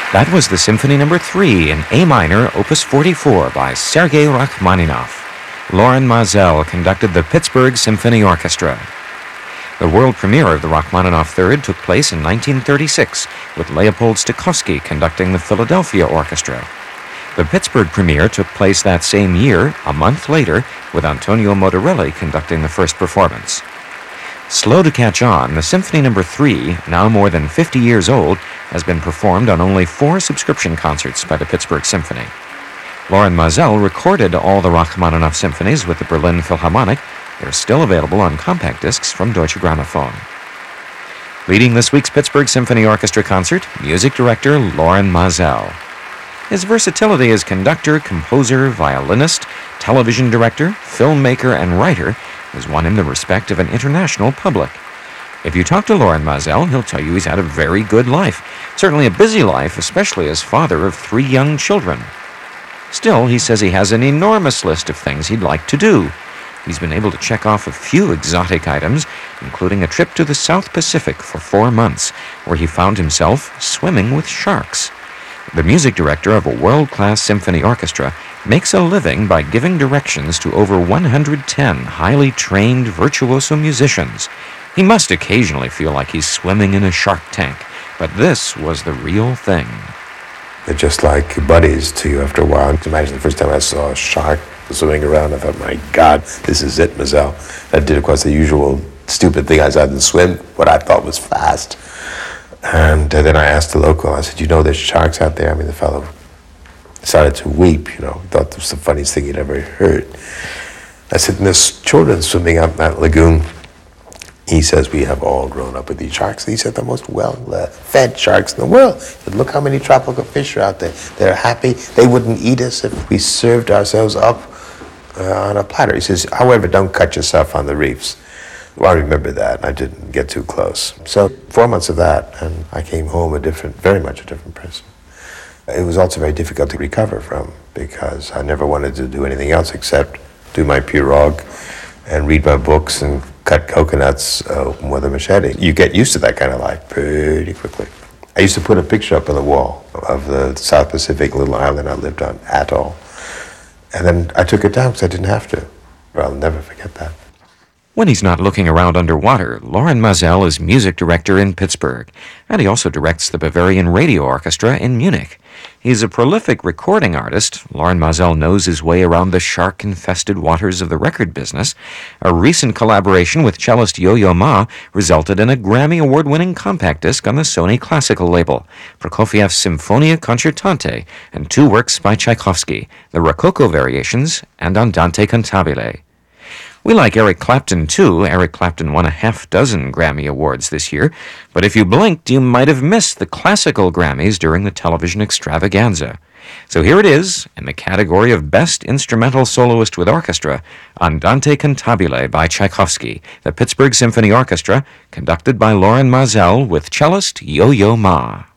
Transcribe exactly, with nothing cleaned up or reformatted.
That was the Symphony Number three in A minor, Opus forty-four by Sergei Rachmaninoff. Loren Maazel conducted the Pittsburgh Symphony Orchestra. The world premiere of the Rachmaninoff Third took place in nineteen thirty-six, with Leopold Stokowski conducting the Philadelphia Orchestra. The Pittsburgh premiere took place that same year, a month later, with Antonio Motorelli conducting the first performance. Slow to catch on, the Symphony Number three, now more than fifty years old, has been performed on only four subscription concerts by the Pittsburgh Symphony. Loren Maazel recorded all the Rachmaninoff symphonies with the Berlin Philharmonic. They're still available on compact discs from Deutsche Grammophon. Leading this week's Pittsburgh Symphony Orchestra concert, music director Loren Maazel. His versatility as conductor, composer, violinist, television director, filmmaker, and writer has won him the respect of an international public. If you talk to Loren Maazel, he'll tell you he's had a very good life, certainly a busy life, especially as father of three young children. Still, he says he has an enormous list of things he'd like to do. He's been able to check off a few exotic items, including a trip to the South Pacific for four months, where he found himself swimming with sharks. The music director of a world-class symphony orchestra makes a living by giving directions to over one hundred ten highly trained virtuoso musicians. He must occasionally feel like he's swimming in a shark tank, but this was the real thing. They're just like buddies to you after a while. Imagine the first time I saw a shark swimming around, I thought, my God, this is it, Maazel. I did, of course, the usual stupid thing. I started to swim what I thought was fast. And uh, then I asked the local, I said, you know there's sharks out there? I mean, the fellow started to weep, you know, thought it was the funniest thing he'd ever heard. I said, and there's children swimming out in that lagoon. He says, we have all grown up with these sharks. He said, the most well-fed sharks in the world. He said, look how many tropical fish are out there. They're happy. They wouldn't eat us if we served ourselves up uh, on a platter. He says, however, don't cut yourself on the reefs. Well, I remember that. I didn't get too close. So four months of that, and I came home a different, very much a different person. It was also very difficult to recover from because I never wanted to do anything else except do my pirogue and read my books and cut coconuts uh, with a machete. You get used to that kind of life pretty quickly. I used to put a picture up on the wall of the South Pacific little island I lived on, Atoll. And then I took it down because I didn't have to. But I'll never forget that. When he's not looking around underwater, Loren Maazel is music director in Pittsburgh, and he also directs the Bavarian Radio Orchestra in Munich. He's a prolific recording artist. Loren Maazel knows his way around the shark-infested waters of the record business. A recent collaboration with cellist Yo-Yo Ma resulted in a Grammy Award-winning compact disc on the Sony Classical label, Prokofiev's Symphonia Concertante, and two works by Tchaikovsky, the Rococo Variations and Andante Cantabile. We like Eric Clapton, too. Eric Clapton won a half dozen Grammy Awards this year, but if you blinked, you might have missed the classical Grammys during the television extravaganza. So here it is, in the category of Best Instrumental Soloist with Orchestra, Andante Cantabile by Tchaikovsky, the Pittsburgh Symphony Orchestra, conducted by Loren Maazel with cellist Yo-Yo Ma.